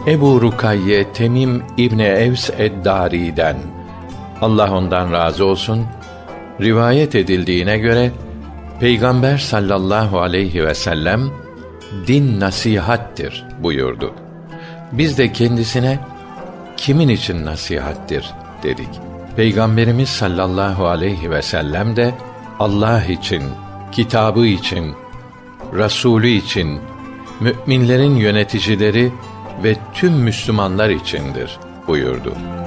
Ebu Rukayye Temim İbni Evs Eddari'den, Allah ondan razı olsun, rivayet edildiğine göre Peygamber sallallahu aleyhi ve sellem din nasihattir buyurdu. Biz de kendisine kimin için nasihattir dedik. Peygamberimiz sallallahu aleyhi ve sellem de Allah için, kitabı için, Resulü için, müminlerin yöneticileri ve tüm Müslümanlar içindir buyurdu.